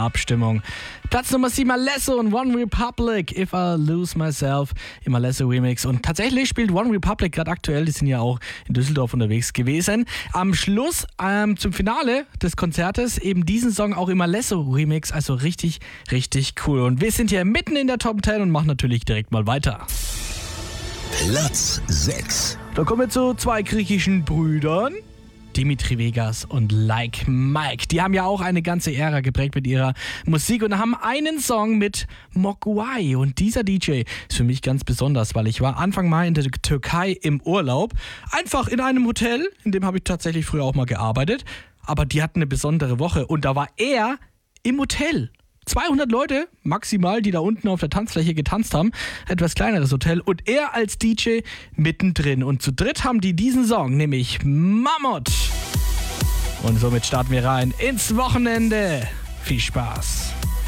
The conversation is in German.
Abstimmung. Platz Nummer 7, Alesso und One Republic, If I Lose Myself im Alesso Remix. Und tatsächlich spielt One Republic gerade aktuell, die sind ja auch in Düsseldorf unterwegs gewesen. Am Schluss, zum Finale des Konzertes, eben diesen Song auch im Alesso Remix. Also richtig, richtig cool. Und wir sind hier mitten in der Top 10 und machen natürlich direkt mal weiter. Platz 6. Da kommen wir zu zwei griechischen Brüdern. Dimitri Vegas und Like Mike. Die haben ja auch eine ganze Ära geprägt mit ihrer Musik und haben einen Song mit Mogwai. Und dieser DJ ist für mich ganz besonders, weil ich war Anfang Mai in der Türkei im Urlaub. Einfach in einem Hotel, in dem habe ich tatsächlich früher auch mal gearbeitet. Aber die hatten eine besondere Woche und da war er im Hotel. 200 Leute maximal, die da unten auf der Tanzfläche getanzt haben. Etwas kleineres Hotel. Und er als DJ mittendrin. Und zu dritt haben die diesen Song, nämlich Mammut. Und somit starten wir rein ins Wochenende. Viel Spaß.